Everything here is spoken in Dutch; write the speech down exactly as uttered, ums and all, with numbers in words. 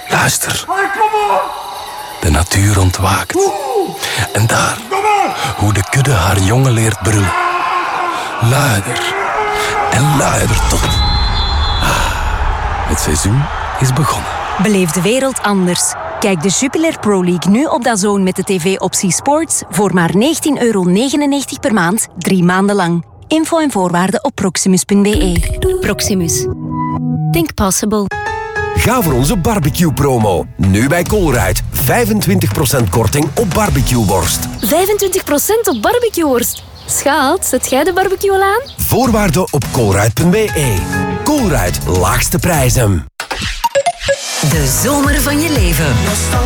Luister. De natuur ontwaakt. En daar, hoe de kudde haar jongen leert brullen. Luider en luider tot... Het seizoen is begonnen. Beleef de wereld anders. Kijk de Jupiler Pro League nu op D A Z N met de tv-optie Sports voor maar negentien euro negenennegentig per maand, drie maanden lang. Info en voorwaarden op proximus punt b e. Proximus. Think possible. Ga voor onze barbecue-promo. Nu bij Colruyt. vijfentwintig procent korting op barbecueworst. vijfentwintig procent op barbecueworst? Schat, zet jij de barbecue al aan? Voorwaarden op colruyt punt b e. Colruyt, laagste prijzen. De zomer van je leven.